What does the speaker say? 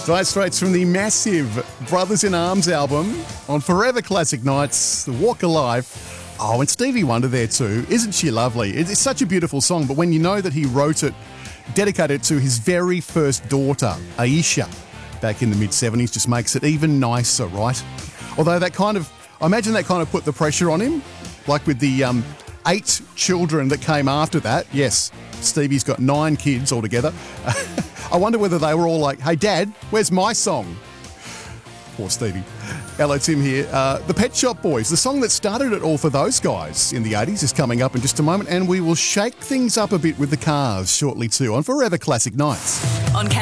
Dire Straits from the massive Brothers in Arms album on Forever Classic Nights, The Walk Alive. Oh, and Stevie Wonder there too. Isn't she lovely? It's such a beautiful song, but when you know that he wrote it, dedicated it to his very first daughter, Aisha, back in the mid-70s, just makes it even nicer, right? Although I imagine that kind of put the pressure on him, like with the 8 children that came after that. Yes, Stevie's got 9 kids altogether. I wonder whether they were all like, hey, Dad, where's my song? Poor Stevie. Hello, Tim here. The Pet Shop Boys, the song that started it all for those guys in the 80s is coming up in just a moment, and we will shake things up a bit with the Cars shortly too on Forever Classic Nights. On